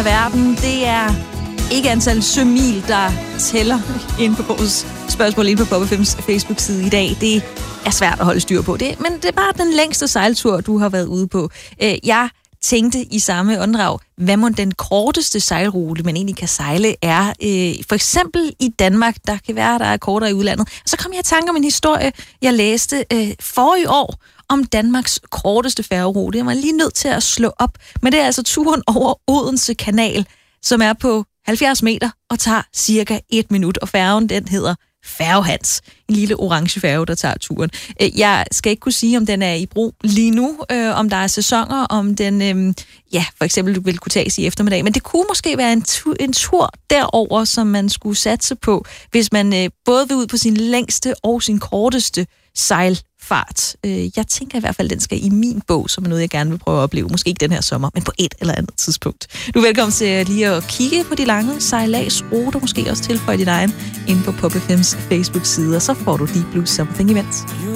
verden. Det er ikke antal sømil, der tæller ind på vores spørgsmål ind på Pop FM's Facebook-side i dag. Det er svært at holde styr på det, men det er bare den længste sejltur, du har været ude på. Jeg tænkte i samme åndedrag, hvad må den korteste sejlrute, man egentlig kan sejle, er. For eksempel i Danmark, der kan være, der er kortere i udlandet. Og så kom jeg i tanke om en historie, jeg læste forrige år, om Danmarks korteste færgerute. Jeg var lige nødt til at slå op, men det er altså turen over Odense Kanal, som er på 70 meter og tager cirka 1 minut, og færgen, den hedder Færgehans. En lille orange færge, der tager turen. Jeg skal ikke kunne sige, om den er i brug lige nu, om der er sæsoner, om den, for eksempel vil kunne tages i eftermiddag, men det kunne måske være en tur derover, som man skulle satse på, hvis man både vil ud på sin længste og sin korteste sejlfart. Jeg tænker i hvert fald, den skal i min bog, som er noget, jeg gerne vil prøve at opleve. Måske ikke den her sommer, men på et eller andet tidspunkt. Du er velkommen til lige at kigge på de lange sejladsruter, måske også tilføje din egen, inde på Pop FM's Facebook-side, og så får du Deep Blue Something imens.